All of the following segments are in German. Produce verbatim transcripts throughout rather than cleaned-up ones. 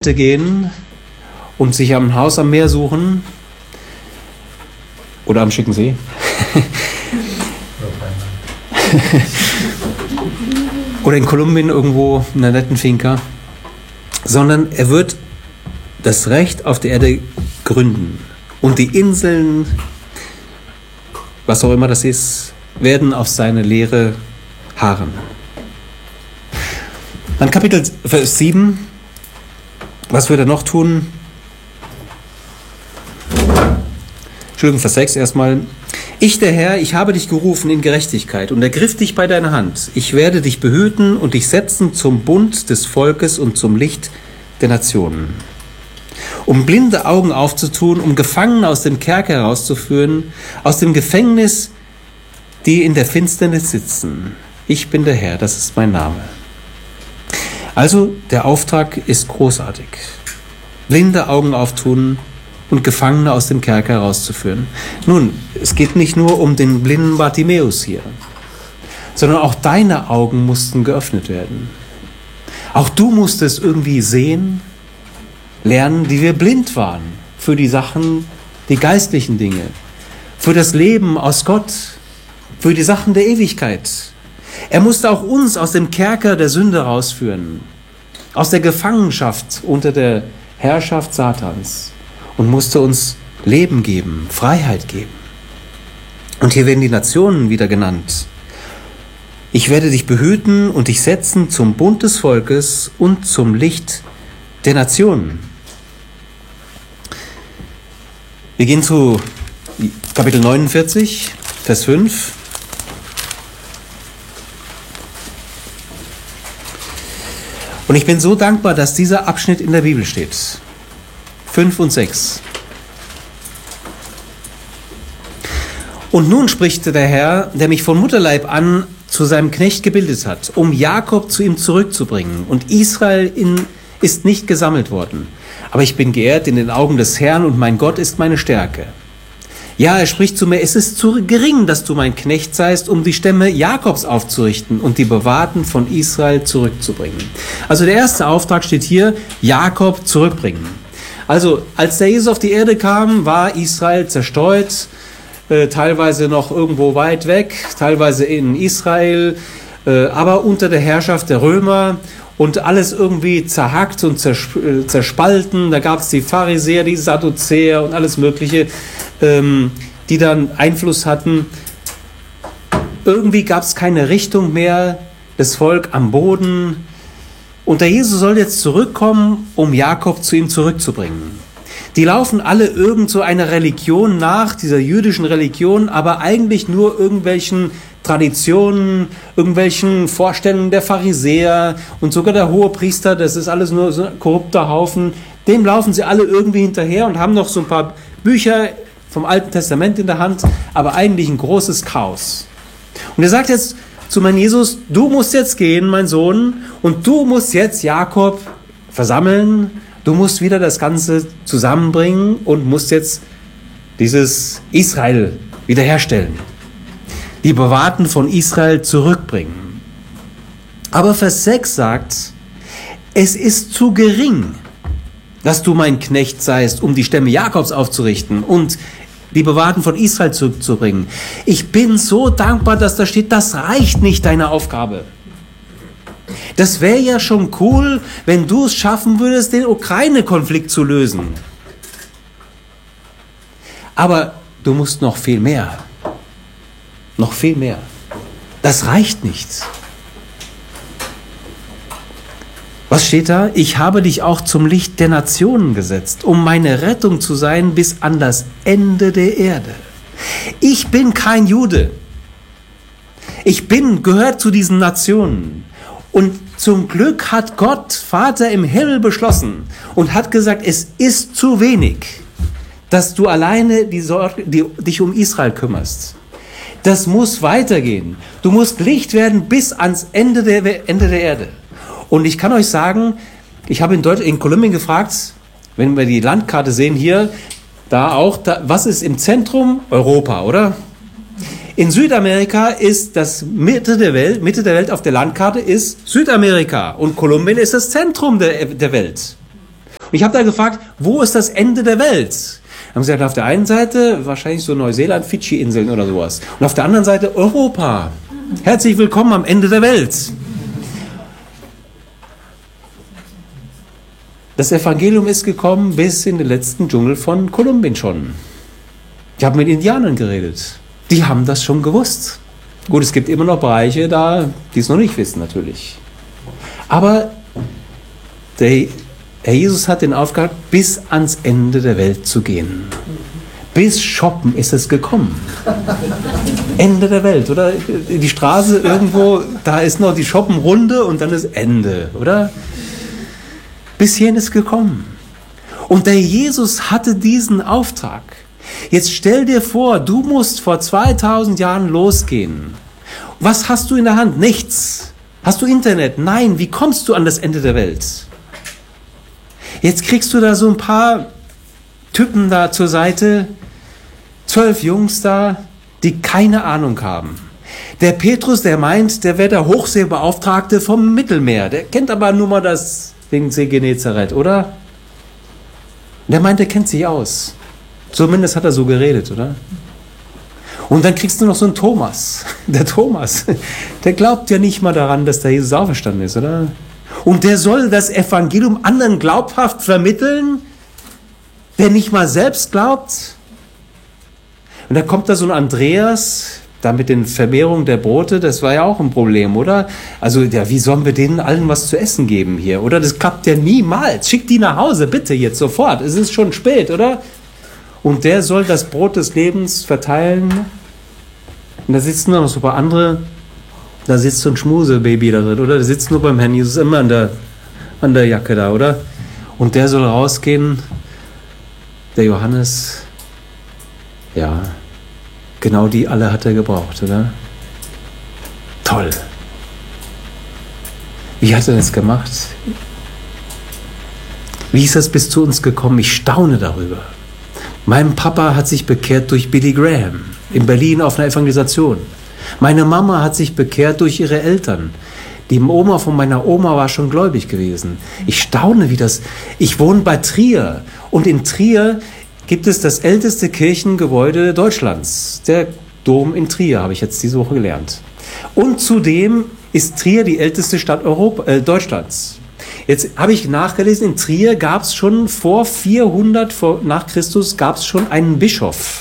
Städte gehen und sich ein Haus am Meer suchen oder am Schickensee. Oder in Kolumbien irgendwo in einer netten Finca. Sondern er wird das Recht auf der Erde gründen. Und die Inseln, was auch immer das ist, werden auf seine Lehre harren. Dann Kapitel Vers sieben. Was wird er noch tun? Entschuldigung, Vers sechs erstmal. Ich, der Herr, ich habe dich gerufen in Gerechtigkeit und ergriff dich bei deiner Hand. Ich werde dich behüten und dich setzen zum Bund des Volkes und zum Licht der Nationen. Um blinde Augen aufzutun, um Gefangene aus dem Kerker herauszuführen, aus dem Gefängnis, die in der Finsternis sitzen. Ich bin der Herr, das ist mein Name. Also, der Auftrag ist großartig. Blinde Augen auftun und Gefangene aus dem Kerker herauszuführen. Nun, es geht nicht nur um den blinden Bartimäus hier, sondern auch deine Augen mussten geöffnet werden. Auch du musstest irgendwie sehen, lernen, die wir blind waren für die Sachen, die geistlichen Dinge, für das Leben aus Gott, für die Sachen der Ewigkeit. Er musste auch uns aus dem Kerker der Sünde rausführen, aus der Gefangenschaft unter der Herrschaft Satans und musste uns Leben geben, Freiheit geben. Und hier werden die Nationen wieder genannt. Ich werde dich behüten und dich setzen zum Bund des Volkes und zum Licht der Nationen. Wir gehen zu Kapitel neunundvierzig, Vers fünf. Und ich bin so dankbar, dass dieser Abschnitt in der Bibel steht. fünf und sechs. Und nun spricht der Herr, der mich von Mutterleib an zu seinem Knecht gebildet hat, um Jakob zu ihm zurückzubringen. Und Israel in, ist nicht gesammelt worden. Aber ich bin geehrt in den Augen des Herrn und mein Gott ist meine Stärke. Ja, er spricht zu mir, es ist zu gering, dass du mein Knecht seist, um die Stämme Jakobs aufzurichten und die Bewahrten von Israel zurückzubringen. Also der erste Auftrag steht hier, Jakob zurückbringen. Also als der Jesus auf die Erde kam, war Israel zerstreut, äh, teilweise noch irgendwo weit weg, teilweise in Israel, äh, aber unter der Herrschaft der Römer. Und alles irgendwie zerhackt und zerspalten. Da gab es die Pharisäer, die Sadduzäer und alles Mögliche, ähm, die dann Einfluss hatten. Irgendwie gab es keine Richtung mehr, das Volk am Boden. Und der Jesus soll jetzt zurückkommen, um Jakob zu ihm zurückzubringen. Die laufen alle irgend so einer Religion nach, dieser jüdischen Religion, aber eigentlich nur irgendwelchen Traditionen, irgendwelchen Vorstellungen der Pharisäer und sogar der Hohepriester, das ist alles nur so ein korrupter Haufen. Dem laufen sie alle irgendwie hinterher und haben noch so ein paar Bücher vom Alten Testament in der Hand, aber eigentlich ein großes Chaos. Und er sagt jetzt zu meinem Jesus, du musst jetzt gehen, mein Sohn, und du musst jetzt Jakob versammeln, du musst wieder das Ganze zusammenbringen und musst jetzt dieses Israel wiederherstellen. Die Bewahrten von Israel zurückbringen. Aber Vers sechs sagt, es ist zu gering, dass du mein Knecht seist, um die Stämme Jakobs aufzurichten und die Bewahrten von Israel zurückzubringen. Ich bin so dankbar, dass da steht, das reicht nicht, deine Aufgabe. Das wäre ja schon cool, wenn du es schaffen würdest, den Ukraine-Konflikt zu lösen. Aber du musst noch viel mehr. Noch viel mehr. Das reicht nicht. Was steht da? Ich habe dich auch zum Licht der Nationen gesetzt, um meine Rettung zu sein bis an das Ende der Erde. Ich bin kein Jude. Ich bin, gehört zu diesen Nationen. Und zum Glück hat Gott, Vater im Himmel, beschlossen und hat gesagt, es ist zu wenig, dass du alleine die Sorge, die, dich um Israel kümmerst. Das muss weitergehen. Du musst Licht werden bis ans Ende der, Ende der Erde. Und ich kann euch sagen, ich habe in, Deutsch, in Kolumbien gefragt, wenn wir die Landkarte sehen hier, da auch, da, was ist im Zentrum? Europa, oder? In Südamerika ist das Mitte der Welt, Mitte der Welt auf der Landkarte ist Südamerika und Kolumbien ist das Zentrum der, der Welt. Und ich habe da gefragt, wo ist das Ende der Welt? Haben sie gesagt, auf der einen Seite wahrscheinlich so Neuseeland, Fidschi-Inseln oder sowas. Und auf der anderen Seite Europa. Herzlich willkommen am Ende der Welt. Das Evangelium ist gekommen bis in den letzten Dschungel von Kolumbien schon. Ich habe mit Indianern geredet. Die haben das schon gewusst. Gut, es gibt immer noch Bereiche da, die es noch nicht wissen natürlich. Aber der Herr Jesus hat den Auftrag, bis ans Ende der Welt zu gehen. Bis Shoppen ist es gekommen. Ende der Welt, oder? Die Straße irgendwo, da ist noch die Shoppenrunde und dann ist Ende, oder? Bis hierhin ist gekommen. Und der Jesus hatte diesen Auftrag. Jetzt stell dir vor, du musst vor zweitausend Jahren losgehen. Was hast du in der Hand? Nichts. Hast du Internet? Nein. Wie kommst du an das Ende der Welt? Jetzt kriegst du da so ein paar Typen da zur Seite, zwölf Jungs da, die keine Ahnung haben. Der Petrus, der meint, der wäre der Hochseebeauftragte vom Mittelmeer. Der kennt aber nur mal das Ding See Genezareth, oder? Der meint, der kennt sich aus. Zumindest hat er so geredet, oder? Und dann kriegst du noch so einen Thomas. Der Thomas, der glaubt ja nicht mal daran, dass der Jesus auferstanden ist, oder? Und der soll das Evangelium anderen glaubhaft vermitteln, der nicht mal selbst glaubt. Und dann kommt da so ein Andreas, da mit den Vermehrungen der Brote, das war ja auch ein Problem, oder? Also, ja, wie sollen wir denen allen was zu essen geben hier, oder? Das klappt ja niemals. Schick die nach Hause, bitte, jetzt sofort. Es ist schon spät, oder? Und der soll das Brot des Lebens verteilen. Und da sitzen noch so ein paar andere, da sitzt so ein Schmusebaby da drin, oder? Der sitzt nur beim Herrn Jesus immer an der, an der Jacke da, oder? Und der soll rausgehen, der Johannes, ja, genau die alle hat er gebraucht, oder? Toll. Wie hat er das gemacht? Wie ist das bis zu uns gekommen? Ich staune darüber. Mein Papa hat sich bekehrt durch Billy Graham in Berlin auf einer Evangelisation. Meine Mama hat sich bekehrt durch ihre Eltern. Die Oma von meiner Oma war schon gläubig gewesen. Ich staune, wie das... Ich wohne bei Trier und in Trier gibt es das älteste Kirchengebäude Deutschlands. Der Dom in Trier, habe ich jetzt diese Woche gelernt. Und zudem ist Trier die älteste Stadt Europa, äh, Deutschlands. Jetzt habe ich nachgelesen, in Trier gab es schon vor vierhundert vor, nach Christus gab es schon einen Bischof.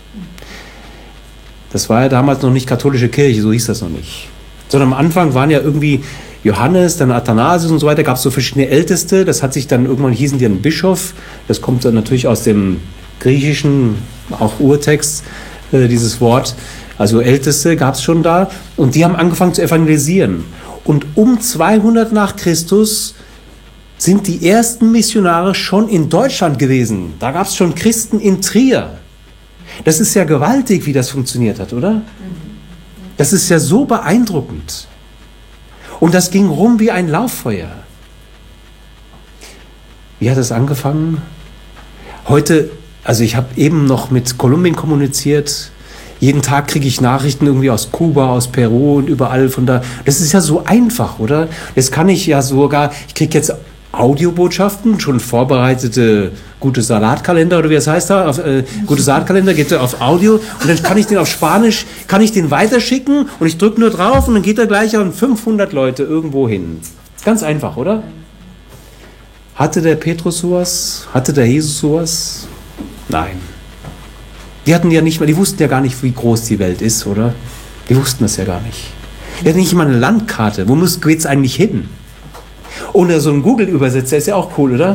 Das war ja damals noch nicht katholische Kirche, so hieß das noch nicht. Sondern am Anfang waren ja irgendwie Johannes, dann Athanasius und so weiter, gab es so verschiedene Älteste. Das hat sich dann irgendwann, hießen die ein Bischof. Das kommt dann natürlich aus dem griechischen, auch Urtext, äh, dieses Wort. Also Älteste gab es schon da. Und die haben angefangen zu evangelisieren. Und um zweihundert nach Christus sind die ersten Missionare schon in Deutschland gewesen. Da gab es schon Christen in Trier. Das ist ja gewaltig, wie das funktioniert hat, oder? Das ist ja so beeindruckend. Und das ging rum wie ein Lauffeuer. Wie hat es angefangen? Heute, also ich habe eben noch mit Kolumbien kommuniziert. Jeden Tag kriege ich Nachrichten irgendwie aus Kuba, aus Peru und überall von da. Das ist ja so einfach, oder? Das kann ich ja sogar, ich kriege jetzt Audiobotschaften, schon vorbereitete gute Salatkalender oder wie das heißt da, auf, äh, gute Salatkalender geht er auf Audio und dann kann ich den auf Spanisch, kann ich den weiterschicken und ich drücke nur drauf und dann geht er gleich an fünfhundert Leute irgendwo hin. Ganz einfach, oder? Hatte der Petrus sowas? Hatte der Jesus sowas? Nein. Die hatten ja nicht mal, die wussten ja gar nicht, wie groß die Welt ist, oder? Die wussten das ja gar nicht. Die hatten nicht mal eine Landkarte. Wo geht es eigentlich hin? Oder so ein Google-Übersetzer ist ja auch cool, oder?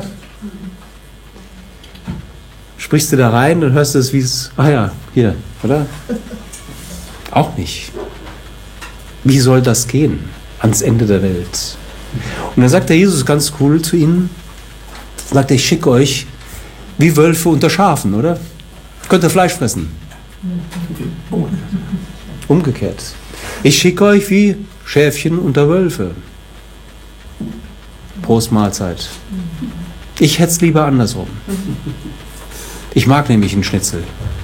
Sprichst du da rein und hörst es, wie es... Ah ja, hier, oder? Auch nicht. Wie soll das gehen? Ans Ende der Welt. Und dann sagt der Jesus ganz cool zu ihnen, sagt er, ich schicke euch wie Wölfe unter Schafen, oder? Könnt ihr Fleisch fressen? Umgekehrt. Ich schicke euch wie Schäfchen unter Wölfe. Prost Mahlzeit. Ich hätte es lieber andersrum. Ich mag nämlich einen Schnitzel.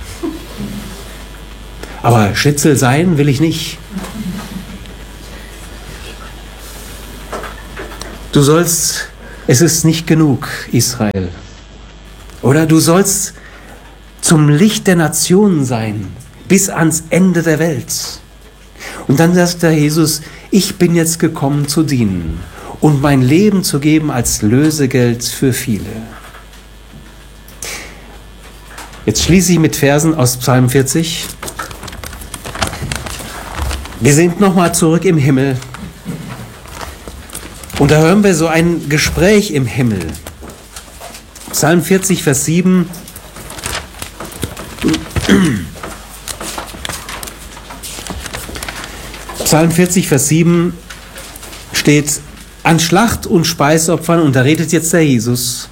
Aber Schnitzel sein will ich nicht. Du sollst Es ist nicht genug, Israel. Oder du sollst zum Licht der Nationen sein, bis ans Ende der Welt. Und dann sagt der Jesus, ich bin jetzt gekommen zu dienen und mein Leben zu geben als Lösegeld für viele. Jetzt schließe ich mit Versen aus Psalm vierzig. Wir sind nochmal zurück im Himmel. Und da hören wir so ein Gespräch im Himmel. Psalm vierzig, Vers sieben. Psalm vierzig, Vers sieben steht, an Schlacht- und Speisopfern, und da redet jetzt der Jesus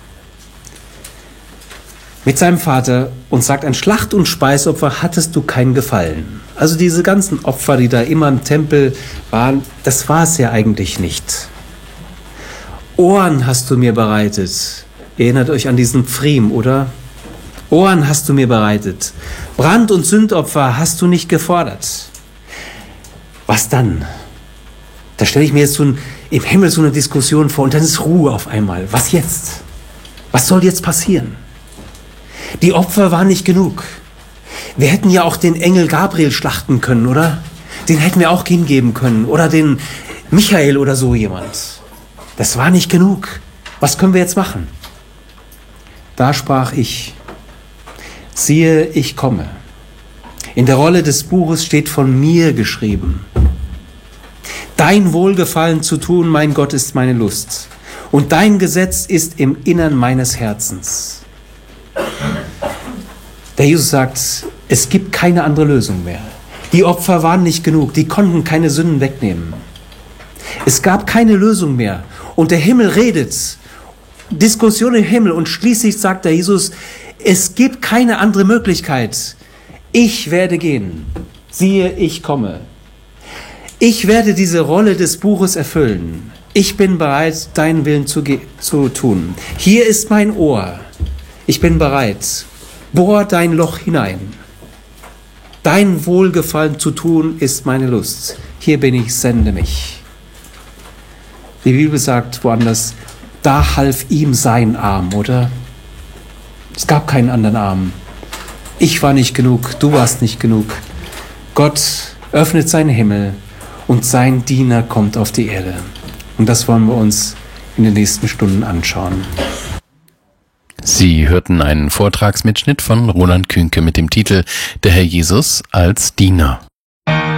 mit seinem Vater und sagt, an Schlacht- und Speisopfer hattest du keinen Gefallen. Also diese ganzen Opfer, die da immer im Tempel waren, das war es ja eigentlich nicht. Ohren hast du mir bereitet. Erinnert euch an diesen Pfriem, oder? Ohren hast du mir bereitet. Brand- und Sündopfer hast du nicht gefordert. Was dann? Da stelle ich mir jetzt so ein, im Himmel so eine Diskussion vor und dann ist Ruhe auf einmal. Was jetzt? Was soll jetzt passieren? Die Opfer waren nicht genug. Wir hätten ja auch den Engel Gabriel schlachten können, oder? Den hätten wir auch hingeben können. Oder den Michael oder so jemand. Das war nicht genug. Was können wir jetzt machen? Da sprach ich, siehe, ich komme. In der Rolle des Buches steht von mir geschrieben. Dein Wohlgefallen zu tun, mein Gott, ist meine Lust. Und dein Gesetz ist im Innern meines Herzens. Der Jesus sagt, es gibt keine andere Lösung mehr. Die Opfer waren nicht genug, die konnten keine Sünden wegnehmen. Es gab keine Lösung mehr. Und der Himmel redet, Diskussion im Himmel, und schließlich sagt der Jesus, es gibt keine andere Möglichkeit. Ich werde gehen. Siehe, ich komme. Ich werde diese Rolle des Buches erfüllen. Ich bin bereit, deinen Willen zu, zu tun. Hier ist mein Ohr. Ich bin bereit. Bohr dein Loch hinein. Dein Wohlgefallen zu tun ist meine Lust. Hier bin ich, sende mich. Die Bibel sagt woanders, da half ihm sein Arm, oder? Es gab keinen anderen Arm. Ich war nicht genug, du warst nicht genug. Gott öffnet seinen Himmel und sein Diener kommt auf die Erde. Und das wollen wir uns in den nächsten Stunden anschauen. Sie hörten einen Vortragsmitschnitt von Roland Künke mit dem Titel Der Herr Jesus als Diener.